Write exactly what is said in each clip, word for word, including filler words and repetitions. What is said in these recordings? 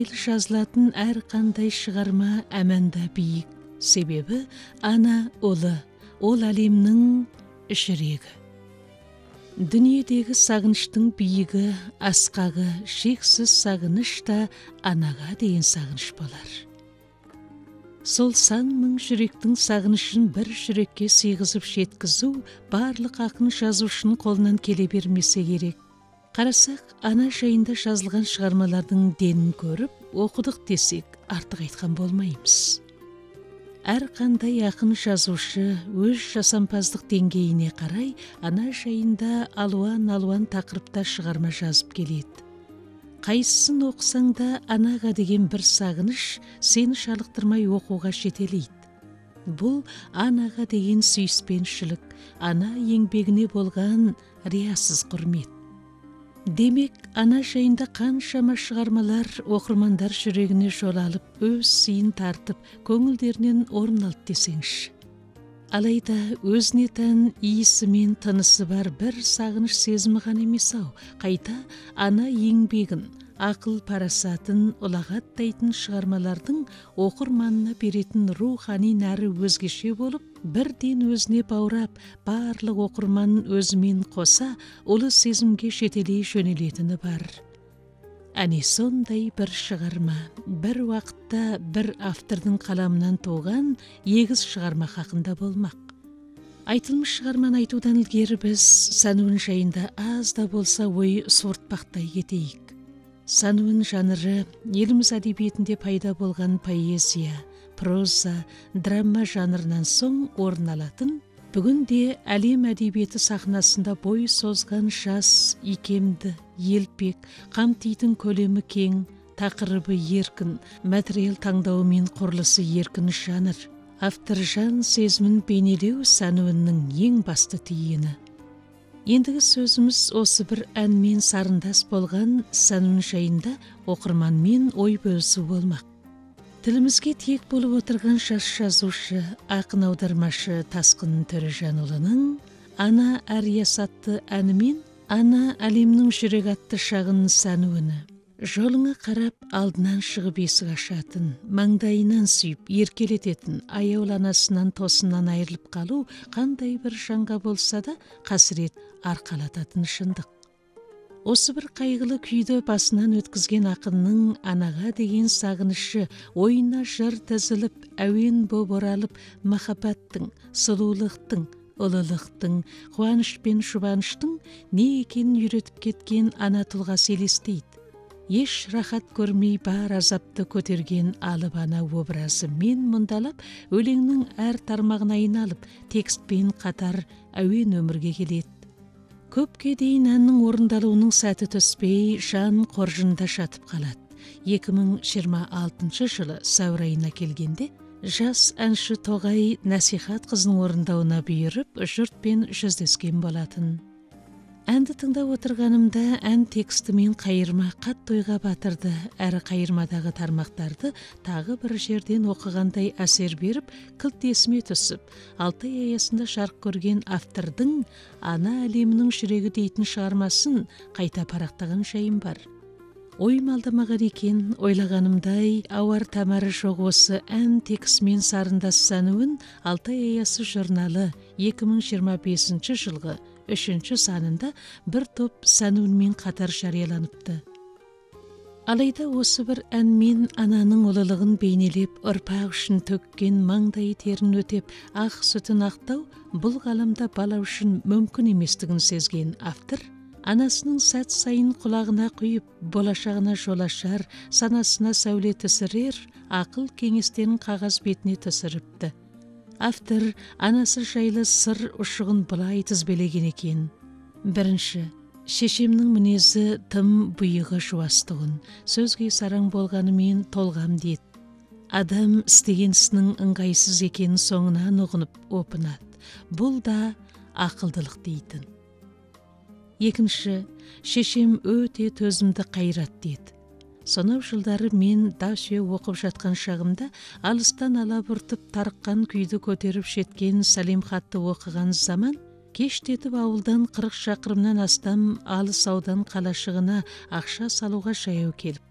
жазылатын әр қандай шығарма әманда биік. Себебі ана ұлы, ол әлемнің жүрегі. Дүниедегі сағыныштың биігі, асқағы, шексіз сағыныш та анаға дейін сағыныш болар. Сол сан мың жүректің сағынышын бір жүрекке сыйғызып жеткізу барлық ақын жазушының қолынан келе бермесе керек. Қарасақ, ана жайында жазылған шығармалардың денін көріп, оқыдық десек, артық айтқан болмаймыз. Әр қандай ақын жазушы өз жасампаздық деңгейіне қарай ана жайында алуан-алуан тақырыпта шығарма жазып келеді. Қайсысын оқысаң да анаға деген бір сағыныш сені шалықтырмай оқуға жетелейді. Бұл анаға деген сүйіспеншілік, ана еңбегіне болған риясыз құрмет. Демек, ана жайында қаншама шығармалар оқырмандар жүрегіне жол алып, өз сыйын тартып, көңілдерінен орын алды десеңші. Алайда өзіне тән иісі мен тынысы бар бір сағыныш сезімі ғана емес ау, қайта ана еңбегін, ақыл парасатын ұлағаттайтын шығармалардың оқырманына беретін рухани нәрі өзгеше болып, бірден өзіне баурап, барлық оқырман өзімен қоса ұлы сезімге жетелей жөнелетіні бар. Әне сондай бір шығарма, бір уақытта бір автордың қаламынан туған егіз шығарма хақында болмақ. Айтылмыш шығарманы айтудан ілгері біз Сануын жайында аз да болса ой суыртпақтай кетейік. Сануын жанры еліміз әдебиетінде пайда болған поэзия, проза, драма жанрынан соң орын алатын, бүгінде әлем әдебиеті сахнасында бой созған жас, икемді, елпек, қамтитын көлемі кең, тақырыбы еркін, материал таңдауымен құрылысы еркін жанр. Автор жан сезімін бейнелеу Сануынның ең басты түйіні. Ендігі сөзіміз осы бір әнмен сарындас болған Сануын жайында оқырманмен ой бөлісу болмақ. Тілімізге тиек болып отырған жас жазушы, ақын аудармашы Тасқын Төрежанұлының «Ана Арияс» атты әнімен ана әлемнің жүрек атты шағын Сануыны. Жолыңа қарап алдынан шығып есік ашатын, маңдайынан сүйіп, еркелететін, аяулы анасынан тосынан айырылып қалу қандай бір жанға болса да қасірет арқалататын шындық. Осы бір қайғылы күйді басынан өткізген ақынның анаға деген сағынышы ойына жыр тізіліп, әуен боп оралып, махаббаттың, сұлулықтың, ұлылықтың, қуаныш пен жұбаныштың не екенін үйретіп кеткен ана тұлғасы елестейді. Еш рахат көрмей бар азапты көтерген алып ана образы мен мұндалап, өлеңнің әр тармағына айналып, текстпен қатар әуен өмірге келеді. Көпке дейін әннің орындалуының сәті түспей, жан қоржында жатып қалады. екі мың жиырма алтыншы жылы сәуір айына келгенде, жас әнші Тоғай Насихат қызының орындауына бұйырып, жұртпен жүздескен болатын. Әнді тыңдап отырғанымда ән текстімен қайырма қатты ойға батырды, әрі қайырмадағы тармақтарды тағы бір жерден оқығандай әсер беріп, кілт есіме түсіп, Алтай аясында жарық көрген автордың ана әлемінің жүрегі дейтін шығармасын қайта парақтаған жайым бар. Ойым алдамаған екен, ойлағанымдай ауар тамары жоқ осы ән текстімен сарындас Сануын Алтай аясы журналы екі мың жиырма бесінші жылғы үшінші санында бір топ Сануынмен қатар жарияланыпты. Алайда осы бір әнмен ананың ұлылығын бейнелеп, ұрпақ үшін төккен маңдай терін өтеп, ақ сүтін ақтау бұл ғаламда бала үшін мүмкін еместігін сезген автор, анасының сәт сайын құлағына құйып, болашағына жол ашар, санасына сәуле түсірер, ақыл кеңестерін қағаз бетіне түсіріпті. Автор анасы жайлы сыр ұшығын былай тізбелеген екен. Бірінші, шешемнің мінезі тым бұйығы жуастығын, сөзге сараң болғанымен толғам дейді. Адам істеген ісінің ыңғайсыз екенін соңынан ұғынып опынады. Бұл да ақылдылық дейтін. Екінші, шешем өте төзімді қайрат дейді. Сонау жылдары мен даусия оқып жатқан шағымда алыстан алабұртып тарыққан күйді көтеріп жеткен сәлем хатты оқыған заман, кештетіп ауылдан қырық шақырымнан астам алыс аудан қалашығына ақша салуға жаяу келіпті.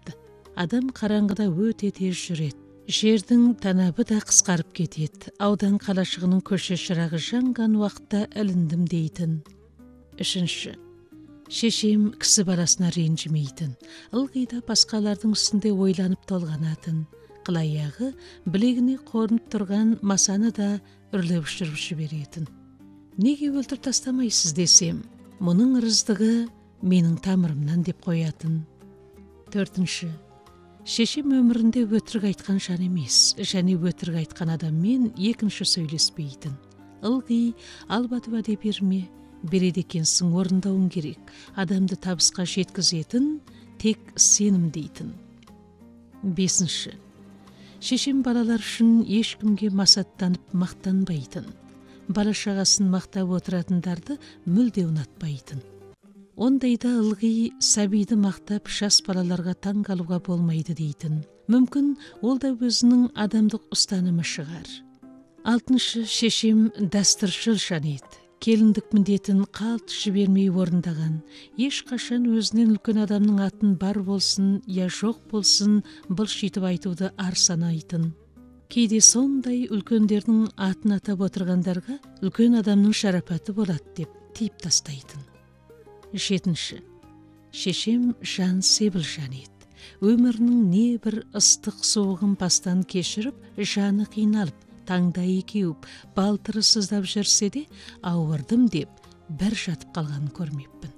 Адам қараңғыда өте тез жүреді. Жердің танабы да қысқарып кетеді. Аудан қалашығының көше шырағы жанған уақытта іліндім дейтін. Үшінші. Шешем кісі баласына ренжімейтін. Ылғи да басқалардың үстінде ойланып толғанатын. Қылаяғы білегіне қорынып тұрған масаны да үрлеп ұшырып жіберетін. Неге өлтіріп тастамайсыз десем, мұның ырыздығы менің тамырымнан деп қоятын. Төртінші. Шешем өмірінде өтірік айтқан жан емес, және өтірік айтқан адаммен екінші сөйлеспейтін. Ылғи албатып уәде берме, береді екенсің, орындауың керек. Адамды табысқа жеткізетін тек сенім дейтін. Бесінші. Шешем балалар үшін ешкімге масаттанып мақтанбайтын. Бала-шағасын мақтап отыратындарды мүлде ұнатпайтын. Ондайда ылғи сәбиді мақтап жас балаларға таң қалуға болмайды дейтін. Мүмкін ол да өзінің адамдық ұстанымы шығар. Алтыншы. Шешем дәстүршіл жан еді. Келіндік міндетін қалт жібермей орындаған. Ешқашан өзінен үлкен адамның атын бар болсын, я жоқ болсын, былш етіп айтуды ар санайтын. Кейде сондай үлкендердің атын атап отырғандарға үлкен адамның шарапаты болады деп тиіп тастайтын. Жетінші. Шешем жан себіл жан еді. Өмірінің не бір ыстық суығын бастан кешіріп, жаны қиналып, таңдай кеуіп, балтыры сыздап жүрсе де, ауырдым деп бір жатып қалғанын көрмеппін.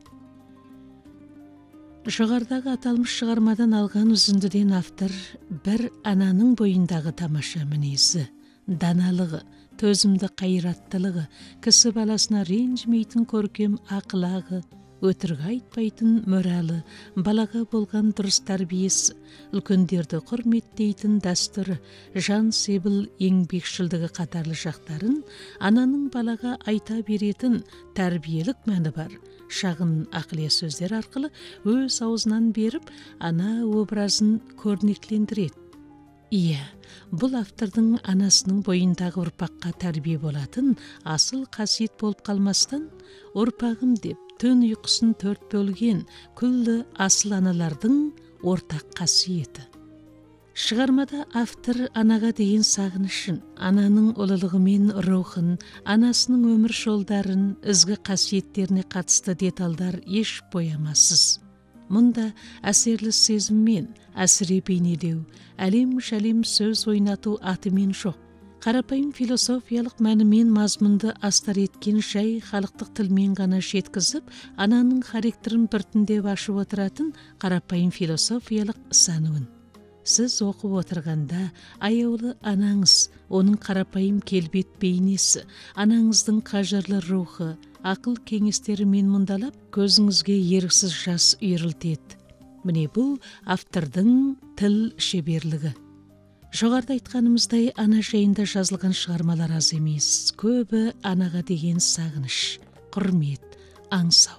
Жоғардағы аталмыш шығармадан алған үзіндіден автор бір ананың бойындағы тамаша мінезі, даналығы, төзімді қайраттылығы, кісі баласына ренжімейтін көркем ақылағы, өтірік айтпайтын моралы, балаға болған дұрыс тәрбиесі, үлкендерді құрметтейтін дәстүрі, жан себіл еңбекшілдігі қатарлы жақтарын ананың балаға айта беретін тәрбиелік мәні бар шағын ақылия сөздер арқылы өз аузынан беріп, ана образын көрнектілендіреді. Иә, бұл автордың анасының бойындағы ұрпаққа тәрбие болатын асыл қасиет болып қалмастан, ұрпағым деп түн ұйқысын төрт бөлген күллі асыл аналардың ортақ қасиеті. Шығармада автор анаға деген сағынышын, ананың ұлылығы мен рухын, анасының өмір жолдарын, ізгі қасиеттеріне қатысты деталдар еш боямасыз. Мұнда әсерлі сезіммен, әсіре бейнелеу, әлем-шәлем сөз ойнату атымен жоқ. Қарапайым философиялық мәнімен мазмұнды астар еткен жай халықтық тілмен ғана жеткізіп, ананың характерін біртіндеп ашып отыратын қарапайым философиялық сануын. Сіз оқып отырғанда аяулы анаңыз, оның қарапайым келбет бейнесі, анаңыздың қажырлы рухы, ақыл кеңестерімен мұндалап, көзіңізге еріксіз жас үйірілтеді. Міне бұл автордың тіл шеберлігі. Жоғарыда айтқанымыздай, ана жайында жазылған шығармалар аз емес. Көбі анаға деген сағыныш, құрмет, аңсау.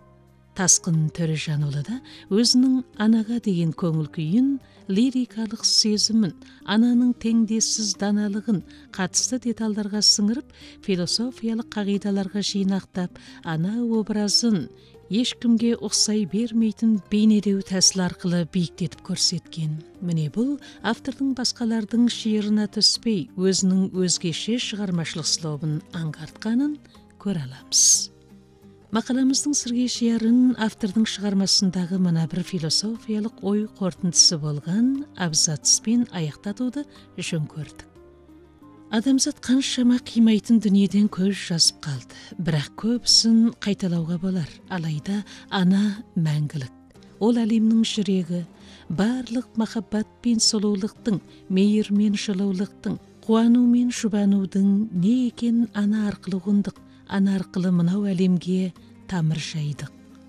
Тасқын Төрежанұлы да өзінің анаға деген көңіл күйін, лирикалық сезімін, ананың теңдессіз даналығын қатысты деталдарға сіңіріп, философиялық қағидаларға жинақтап, ана образын ешкімге ұқсай бермейтін бейнелеу тәсіл арқылы биіктетіп көрсеткен. Міне бұл автордың басқалардың шиырына түспей, өзінің өзгеше шығармашылық слобын аңғартқанын көре аламыз. Мақаламыздың сырге шиярын автордың шығармасындағы мына бір философиялық ой қорытындысы болған абзацпен аяқтатуды жөн көрдік. Адамзат қаншама қимайтын дүниеден көз жазып қалды, бірақ көбісін қайталауға болар. Алайда ана мәңгілік. Ол әлемнің жүрегі, барлық махаббат пен сұлулықтың, мейір мен жылулықтың, қуану мен жұбанудың не екенін ана арқылы ұғындық. Ана арқылы мынау әлемге тамыр жайдық.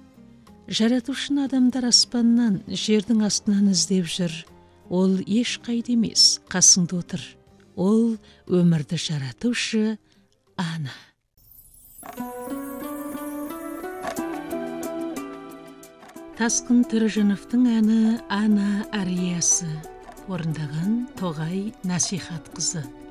Жаратушыны адамдар аспаннан, жердің астынан іздеп жүр. Ол еш қайда емес, қасыңда отыр. Ол өмірді жаратушы ана. Тасқын Төрежановтың әні «Ана ариясы». Орындаған Тоғай Насихат қызы.